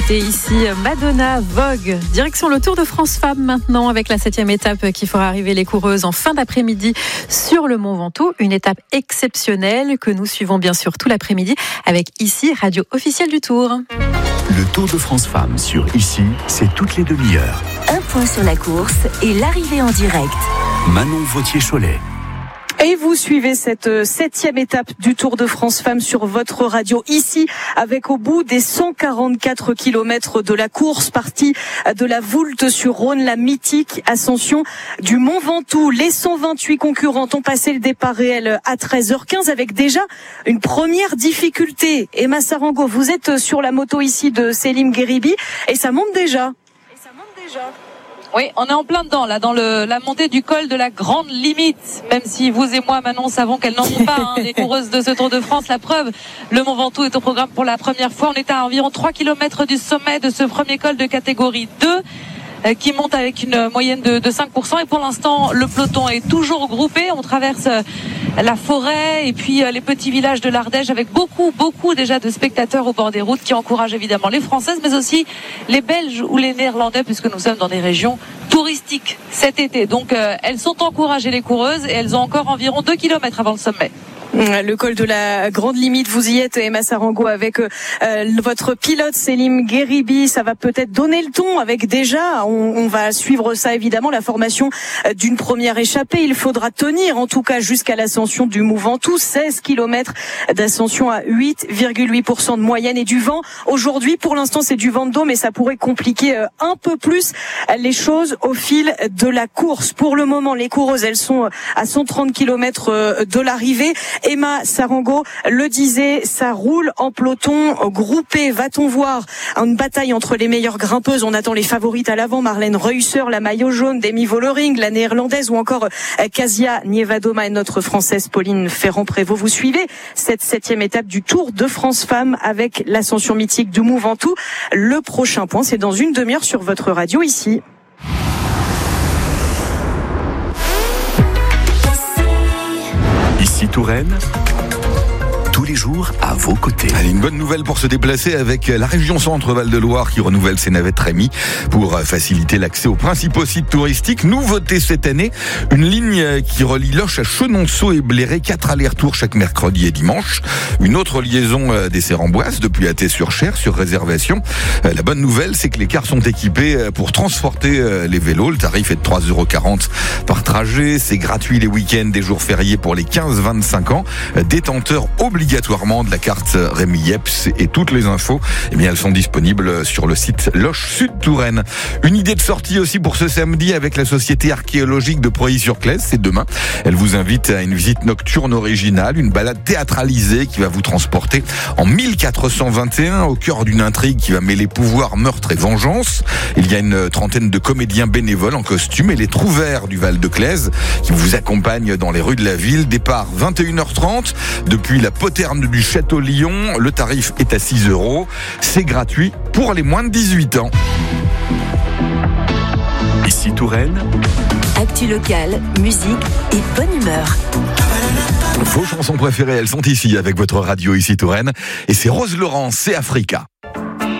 C'était ici Madonna Vogue. Direction le Tour de France Femmes maintenant avec la 7e étape qui fera arriver les coureuses en fin d'après-midi sur le Mont Ventoux. Une étape exceptionnelle que nous suivons bien sûr tout l'après-midi avec ici Radio officielle du Tour. Le Tour de France Femmes sur ici, c'est toutes les demi-heures. Un point sur la course et l'arrivée en direct. Manon Vautier-Cholet. Et vous suivez cette 7e étape du Tour de France Femmes sur votre radio ici, avec au bout des 144 kilomètres de la course, partie de la Voulte-sur-Rhône, la mythique ascension du Mont Ventoux. Les 128 concurrentes ont passé le départ réel à 13h15 avec déjà une première difficulté. Emma Sarango, vous êtes sur la moto ici de Selim Gheribi et ça monte déjà. Oui, on est en plein dedans, là, dans la montée du col de la grande limite. Même si vous et moi, Manon, savons qu'elles n'en ont pas, les coureuses de ce Tour de France. La preuve, le Mont Ventoux est au programme pour la première fois. On est à environ 3 km du sommet de ce premier col de catégorie 2. Qui monte avec une moyenne de 5%. Et pour l'instant, le peloton est toujours groupé. On traverse la forêt et puis les petits villages de l'Ardèche avec beaucoup déjà de spectateurs au bord des routes qui encouragent évidemment les Françaises, mais aussi les Belges ou les Néerlandais, puisque nous sommes dans des régions touristiques cet été. Donc elles sont encouragées, les coureuses, et elles ont encore environ 2 km avant le sommet. Le col de la grande limite, vous y êtes, Emma Sarango, avec votre pilote Selim Gheribi. Ça va peut-être donner le ton avec déjà, on va suivre ça évidemment, la formation d'une première échappée. Il faudra tenir en tout cas jusqu'à l'ascension du Mont Ventoux, 16 km d'ascension à 8,8% de moyenne et du vent. Aujourd'hui, pour l'instant, c'est du vent de dos, mais ça pourrait compliquer un peu plus les choses au fil de la course. Pour le moment, les coureuses, elles sont à 130 km de l'arrivée. Emma Sarango le disait, ça roule en peloton groupé. Va-t-on voir une bataille entre les meilleures grimpeuses? On attend les favorites à l'avant, Marlène Reusser, la maillot jaune, Demi Vollering, la néerlandaise, ou encore Kasia Nievadoma et notre française Pauline Ferrand-Prévot. Vous suivez cette 7e étape du Tour de France Femmes avec l'ascension mythique du Mont Ventoux. Le prochain point, c'est dans une demi-heure sur votre radio ici. Ici Touraine, tous les jours à vos côtés. Allez, une bonne nouvelle pour se déplacer avec la région Centre-Val de Loire qui renouvelle ses navettes Rémi pour faciliter l'accès aux principaux sites touristiques. Nouveauté cette année, une ligne qui relie Loches à Chenonceau et Bléré, 4 allers-retours chaque mercredi et dimanche. Une autre liaison des Serres-en-Boisse depuis Athée-sur-Cher sur réservation. La bonne nouvelle, c'est que les cars sont équipés pour transporter les vélos. Le tarif est de 3,40 € par trajet. C'est gratuit les week-ends et jours fériés pour les 15-25 ans. Détenteurs obligatoirement de la carte Rémi Yeps, et toutes les infos, elles sont disponibles sur le site Loches Sud Touraine. Une idée de sortie aussi pour ce samedi avec la Société archéologique de Preuilly-sur-Claise, c'est demain. Elle vous invite à une visite nocturne originale, une balade théâtralisée qui va vous transporter en 1421 au cœur d'une intrigue qui va mêler pouvoir, meurtre et vengeance. Il y a une trentaine de comédiens bénévoles en costume et les trouvères du Val-de-Claise qui vous accompagnent dans les rues de la ville. Départ 21h30 depuis la poterne du Château-Lyon. Le tarif est à 6 €. C'est gratuit pour les moins de 18 ans. Ici Touraine, Actu locale, musique et bonne humeur. Vos chansons préférées, elles sont ici avec votre radio ici Touraine. Et c'est Rose Laurence, c'est Africa.